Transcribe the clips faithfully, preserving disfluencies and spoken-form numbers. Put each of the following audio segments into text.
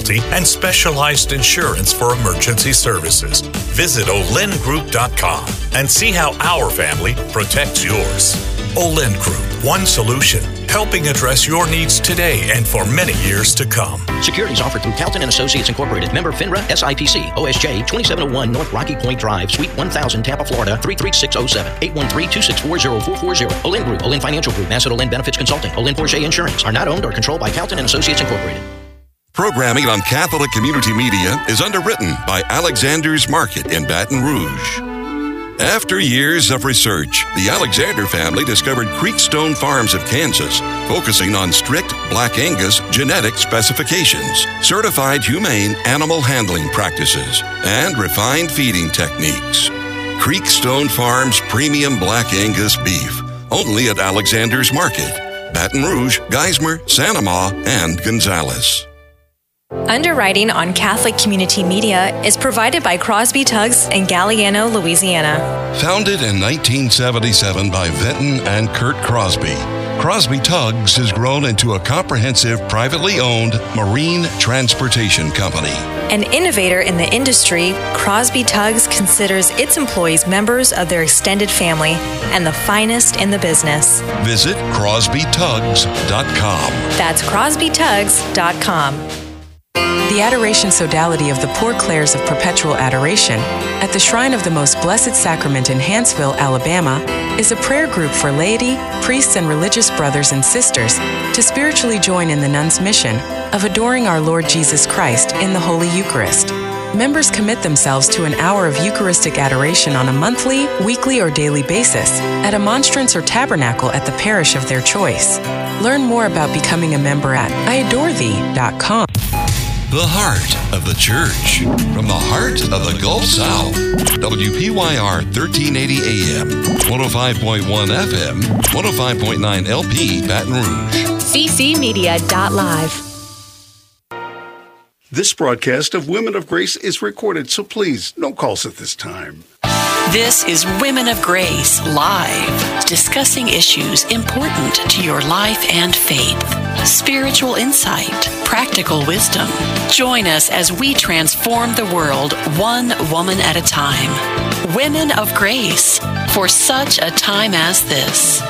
casualty, and specialized insurance for emergency services. Visit olin group dot com and see how our family protects yours. Olin Group, one solution, helping address your needs today and for many years to come. Securities offered through Calton and Associates Incorporated. Member FINRA S I P C. O S J twenty-seven oh one North Rocky Point Drive, Suite one thousand, Tampa, Florida three three six oh seven. eight one three, two six four, oh four four oh. Olin Group, Olin Financial Group, Massett Olin Benefits Consulting, Olin Porsche Insurance are not owned or controlled by Calton and Associates Incorporated. Programming on Catholic Community Media is underwritten by Alexander's Market in Baton Rouge. After years of research, the Alexander family discovered Creekstone Farms of Kansas, focusing on strict Black Angus genetic specifications, certified humane animal handling practices, and refined feeding techniques. Creekstone Farms Premium Black Angus Beef, only at Alexander's Market, Baton Rouge, Geismar, Santa Ma, and Gonzales. Underwriting on Catholic Community Media is provided by Crosby Tugs in Galliano, Louisiana. Founded in nineteen seventy-seven by Vinton and Kurt Crosby, Crosby Tugs has grown into a comprehensive, privately owned marine transportation company. An innovator in the industry, Crosby Tugs considers its employees members of their extended family and the finest in the business. Visit crosby tugs dot com. That's crosby tugs dot com. The Adoration Sodality of the Poor Clares of Perpetual Adoration at the Shrine of the Most Blessed Sacrament in Hanceville, Alabama, is a prayer group for laity, priests, and religious brothers and sisters to spiritually join in the nuns' mission of adoring our Lord Jesus Christ in the Holy Eucharist. Members commit themselves to an hour of Eucharistic adoration on a monthly, weekly, or daily basis at a monstrance or tabernacle at the parish of their choice. Learn more about becoming a member at I adore thee dot com. The heart of the church, from the heart of the Gulf South. W P Y R thirteen eighty A M, one oh five point one F M, one oh five point nine L P, Baton Rouge. C C media dot live. This broadcast of Women of Grace is recorded, so please, no calls at this time. This is Women of Grace Live, discussing issues important to your life and faith. Spiritual insight, practical wisdom. Join us as we transform the world one woman at a time. Women of Grace, for such a time as this.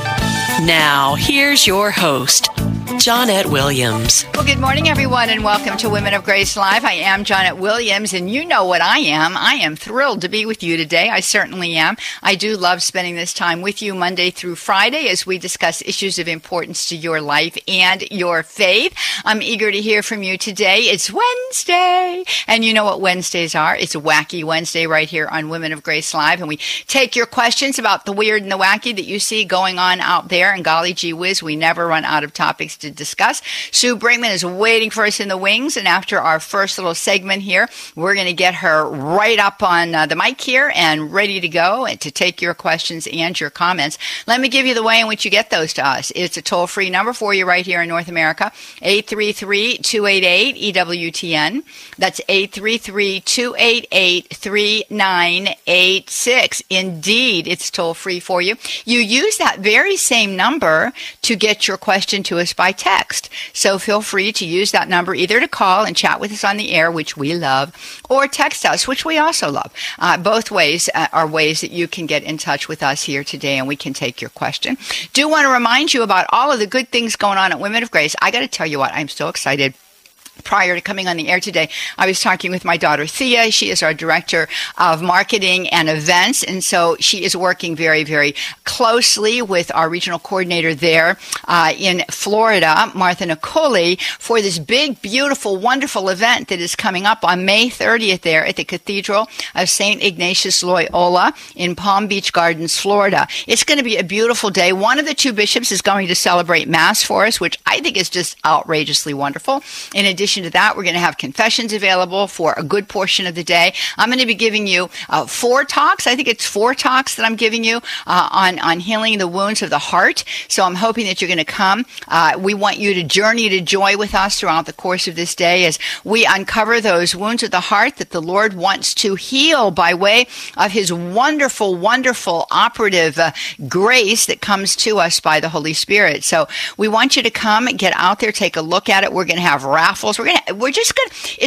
Now, here's your host, Johnette Williams. Well, good morning, everyone, and welcome to Women of Grace Live. I am Johnette Williams, and you know what I am. I am thrilled to be with you today. I certainly am. I do love spending this time with you Monday through Friday as we discuss issues of importance to your life and your faith. I'm eager to hear from you today. It's Wednesday, and you know what Wednesdays are. It's a Wacky Wednesday right here on Women of Grace Live, and we take your questions about the weird and the wacky that you see going on out there, and golly gee whiz, we never run out of topics to discuss. Sue Brinkman is waiting for us in the wings, and after our first little segment here, we're going to get her right up on uh, the mic here and ready to go and to take your questions and your comments. Let me give you the way in which you get those to us. It's a toll-free number for you right here in North America, eight three three, two eight eight, E W T N. That's eight three three, two eight eight, three nine eight six. Indeed, it's toll-free for you. You use that very same number to get your question to us by text. So feel free to use that number either to call and chat with us on the air, which we love, or text us, which we also love. Uh, both ways uh, are ways that you can get in touch with us here today, and we can take your question. Do want to remind you about all of the good things going on at Women of Grace. I got to tell you what, I'm so excited. Prior to coming on the air today, I was talking with my daughter, Thea. She is our director of marketing and events, and so she is working very, very closely with our regional coordinator there uh, in Florida, Martha Nicoli, for this big, beautiful, wonderful event that is coming up on May thirtieth there at the Cathedral of Saint Ignatius Loyola in Palm Beach Gardens, Florida. It's going to be a beautiful day. One of the two bishops is going to celebrate Mass for us, which I think is just outrageously wonderful. In addition to that, we're going to have confessions available for a good portion of the day. I'm going to be giving you uh, four talks. I think it's four talks that I'm giving you uh, on, on healing the wounds of the heart. So I'm hoping that you're going to come. Uh, we want you to journey to joy with us throughout the course of this day as we uncover those wounds of the heart that the Lord wants to heal by way of his wonderful, wonderful operative uh, grace that comes to us by the Holy Spirit. So we want you to come, get out there, take a look at it. We're going to have raffles. We're gonna, we're just gonna. It's